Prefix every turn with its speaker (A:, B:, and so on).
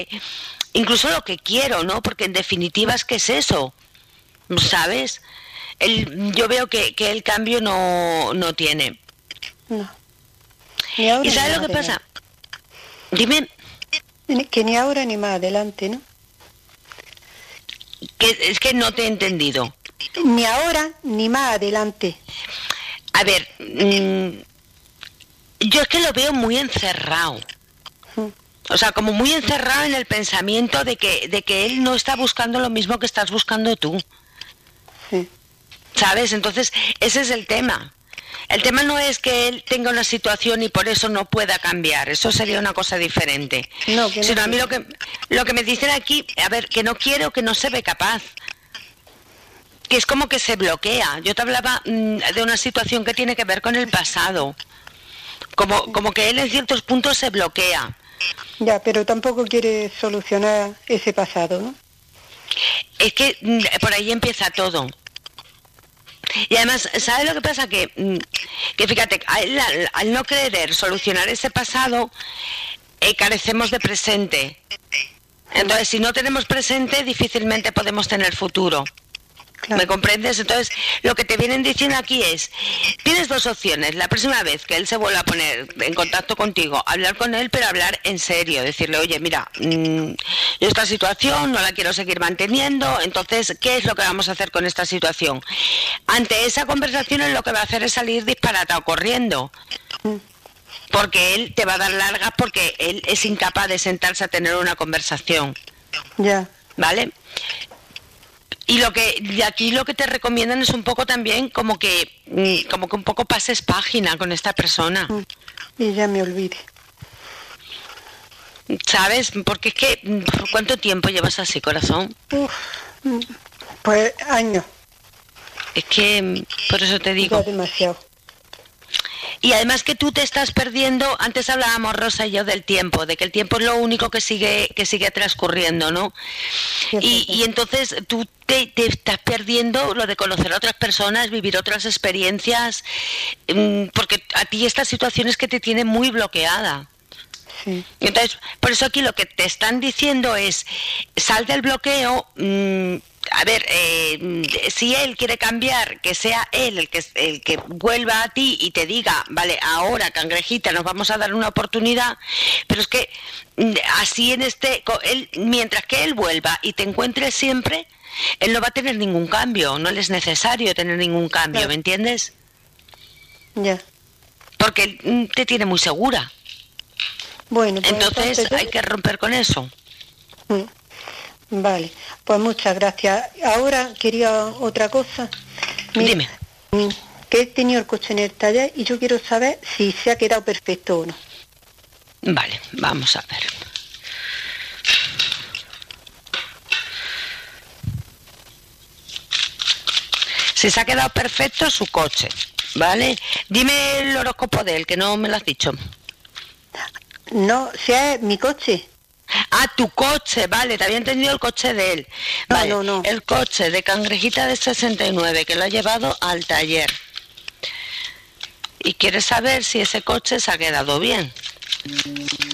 A: incluso lo que quiero, ¿no? Porque en definitiva es que es eso, ¿sabes? Yo veo que el cambio no tiene.
B: No. Ni ahora,
A: ¿Y sabes lo que pasa? Dime.
B: Que ni ahora ni más adelante, ¿no?
A: Es que no te he entendido.
B: Ni ahora ni más adelante.
A: A ver, yo es que lo veo muy encerrado. O sea, como muy encerrado en el pensamiento de que él no está buscando lo mismo que estás buscando tú.
B: Sí.
A: ¿Sabes? Entonces, ese es el tema. El tema no es que él tenga una situación y por eso no pueda cambiar. Eso sería una cosa diferente.
B: No, que no.
A: Sino a mí lo que me dicen aquí, a ver, que no quiero, que no se ve capaz. Que es como que se bloquea. Yo te hablaba de una situación que tiene que ver con el pasado. Como que él en ciertos puntos se bloquea.
B: Ya, pero tampoco quiere solucionar ese pasado, ¿no?
A: Es que por ahí empieza todo. Y además, ¿sabes lo que pasa? Que fíjate, al no querer solucionar ese pasado, carecemos de presente. Entonces, si no tenemos presente, difícilmente podemos tener futuro. Claro. ¿Me comprendes? Entonces, lo que te vienen diciendo aquí es, tienes dos opciones. La próxima vez que él se vuelva a poner en contacto contigo, hablar con él, pero hablar en serio. Decirle, oye, mira, yo esta situación no la quiero seguir manteniendo, entonces, ¿qué es lo que vamos a hacer con esta situación? Ante esa conversación, él lo que va a hacer es salir disparatado corriendo. Porque él te va a dar largas porque él es incapaz de sentarse a tener una conversación.
B: Ya.
A: ¿Vale? Y aquí lo que te recomiendan es un poco también como que un poco pases página con esta persona.
B: Y ya me olvide.
A: ¿Sabes? Porque es que, ¿cuánto tiempo llevas así, corazón?
B: Pues años.
A: Es que, por eso te digo.
B: Ya demasiado.
A: Y además que tú te estás perdiendo, antes hablábamos Rosa y yo del tiempo, de que el tiempo es lo único que sigue transcurriendo, ¿no? Y entonces tú te estás perdiendo lo de conocer a otras personas, vivir otras experiencias, porque a ti esta situación es que te tiene muy bloqueada.
B: Sí.
A: Entonces, por eso aquí lo que te están diciendo es, sal del bloqueo. A ver, si él quiere cambiar, que sea él el que vuelva a ti y te diga, vale, ahora, cangrejita, nos vamos a dar una oportunidad, pero es que así mientras que él vuelva y te encuentre siempre, él no va a tener ningún cambio, no le es necesario tener ningún cambio, claro. ¿Me entiendes?
B: Ya.
A: Porque él te tiene muy segura.
B: Bueno, pues
A: entonces hay que romper con eso.
B: Vale, pues muchas gracias. Ahora quería otra cosa.
A: Dime.
B: Que he tenido el coche en el taller y yo quiero saber si se ha quedado perfecto o no.
A: Vale, vamos a ver. Si se ha quedado perfecto su coche, ¿vale? Dime el horóscopo de él, que no me lo has dicho.
B: No, si es mi coche.
A: Ah, tu coche, vale, te había entendido el coche de él. Vale,
B: no.
A: El coche de Cangrejita de 69, que lo ha llevado al taller. Y quieres saber si ese coche se ha quedado bien.